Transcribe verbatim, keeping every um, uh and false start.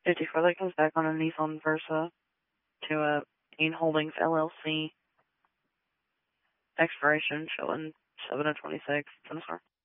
fifty-four, that comes back on a Nissan Versa to a Dean Holdings L L C. Expiration showing seven of twenty-six. ten star.